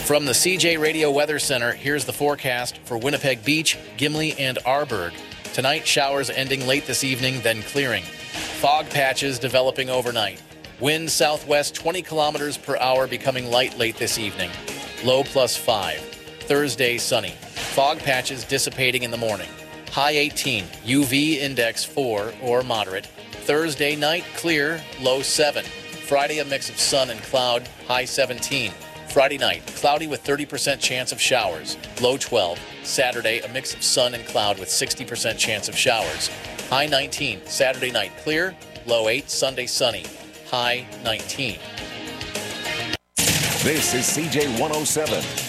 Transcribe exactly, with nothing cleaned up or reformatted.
From the C J Radio Weather Center, here's the forecast for Winnipeg Beach, Gimli, and Arborg. Tonight, showers ending late this evening, then clearing. Fog patches developing overnight. Wind southwest twenty kilometers per hour, becoming light late this evening. Low plus five. Thursday, sunny. Fog patches dissipating in the morning. High eighteen. U V index four or moderate. Thursday night, clear. Low seven. Friday, a mix of sun and cloud. High seventeen. Friday night, cloudy with thirty percent chance of showers. Low twelve. Saturday, a mix of sun and cloud with sixty percent chance of showers. High nineteen. Saturday night, clear. Low eight. Sunday, sunny. High nineteen. This is C J one oh seven.